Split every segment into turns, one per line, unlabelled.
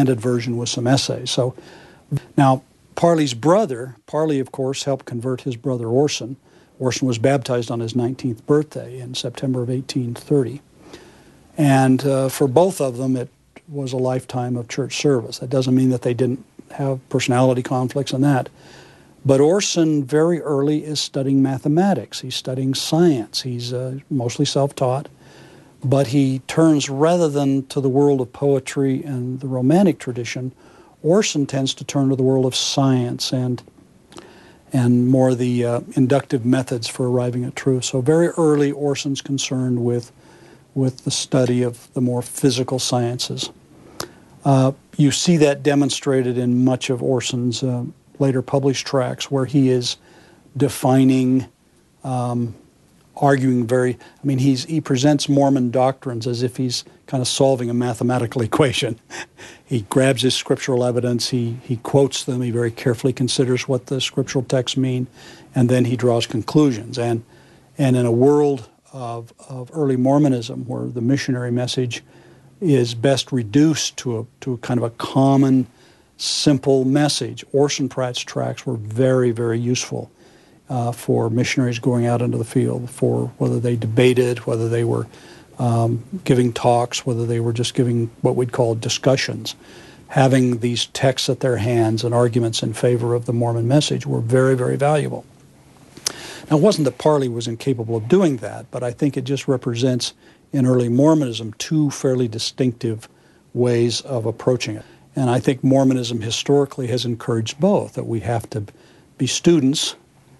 extended version with some essays. So now Parley's brother, Parley of course helped convert his brother Orson. Orson was baptized on his 19th birthday in September of 1830. And for both of them, it was a lifetime of church service. That doesn't mean that they didn't have personality conflicts and that. But Orson very early is studying mathematics. He's studying science. He's mostly self-taught. But he turns, rather than to the world of poetry and the Romantic tradition, Orson tends to turn to the world of science and more the inductive methods for arriving at truth. So very early, Orson's concerned with the study of the more physical sciences. You see that demonstrated in much of Orson's later published tracts, where he is defining, arguing he presents Mormon doctrines as if he's kind of solving a mathematical equation. He grabs his scriptural evidence, he quotes them, he very carefully considers what the scriptural texts mean, and then he draws conclusions. And in a world of early Mormonism, where the missionary message is best reduced to a kind of a common, simple message, Orson Pratt's tracts were very, very useful for missionaries going out into the field, for whether they debated, whether they were giving talks, whether they were just giving what we'd call discussions. Having these texts at their hands and arguments in favor of the Mormon message were very, very valuable. Now, it wasn't that Parley was incapable of doing that, but I think it just represents in early Mormonism two fairly distinctive ways of approaching it. And I think Mormonism historically has encouraged both, that we have to be students,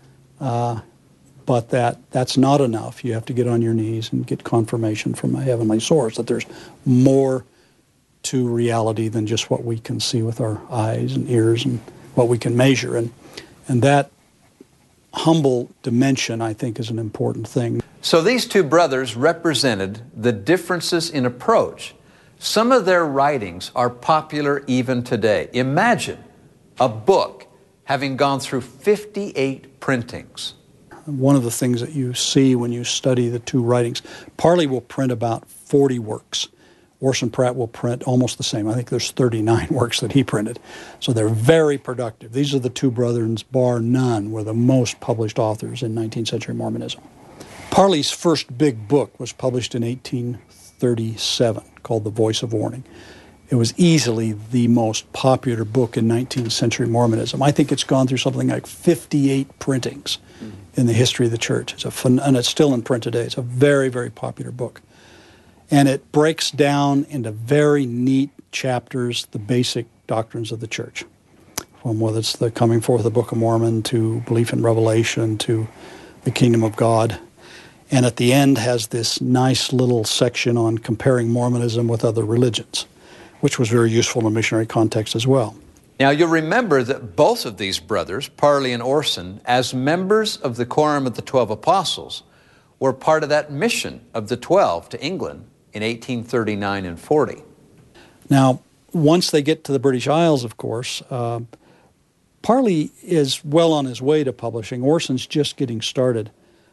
but that's not enough. You have to get on your knees and get confirmation from a heavenly source that there's more to reality than just what we can see with our eyes and ears and what we can measure. And that humble dimension, I think, is an important thing.
So these two brothers represented the differences in approach. Some of their writings are popular even today. Imagine a book having gone through 58 printings.
One of the things that you see when you study the two writings, Parley will print about 40 works. Orson Pratt will print almost the same. I think there's 39 works that he printed. So they're very productive. These are the two brothers, bar none, were the most published authors in 19th century Mormonism. Parley's first big book was published in 1837, called The Voice of Warning. It was easily the most popular book in 19th century Mormonism. I think it's gone through something like 58 printings in the history of the church. And it's still in print today. It's a very, very popular book. And it breaks down into very neat chapters the basic doctrines of the church, from whether it's the coming forth of the Book of Mormon to belief in Revelation to the kingdom of God. And at the end has this nice little section on comparing Mormonism with other religions, which was very useful in a missionary context as well.
Now, you'll remember that both of these brothers, Parley and Orson, as members of the Quorum of the 12 Apostles, were part of that mission of the 12 to England in 1839 and 40.
Now, once they get to the British Isles, of course, Parley is well on his way to publishing. Orson's just getting started.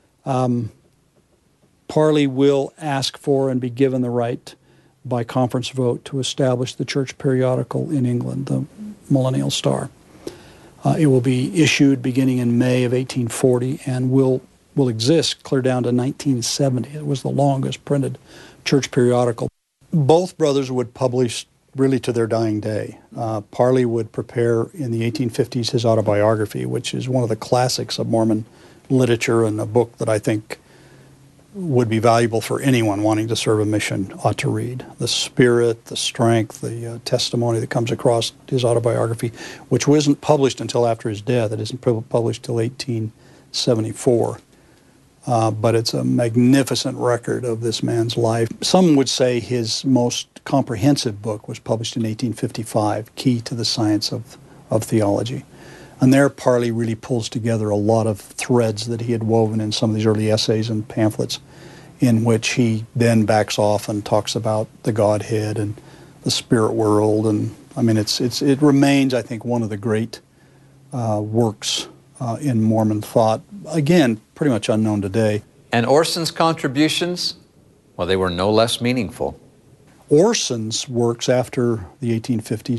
Parley will ask for and be given the right by conference vote to establish the church periodical in England, the Millennial Star. It will be issued beginning in May of 1840 and will exist clear down to 1970. It was the longest printed church periodical. Both brothers would publish really to their dying day. Parley would prepare in the 1850s his autobiography, which is one of the classics of Mormon literature and a book that I think would be valuable for anyone wanting to serve a mission ought to read. The spirit, the strength, the testimony that comes across his autobiography, which wasn't published until after his death. It isn't published till 1874. But it's a magnificent record of this man's life. Some would say his most comprehensive book was published in 1855, Key to the Science of Theology. And there Parley really pulls together a lot of threads that he had woven in some of these early essays and pamphlets, in which he then backs off and talks about the Godhead and the spirit world. And I mean, it remains, I think, one of the great works in Mormon thought. Again, pretty much unknown today.
And Orson's contributions, well, they were no less meaningful.
Orson's works after the 1850s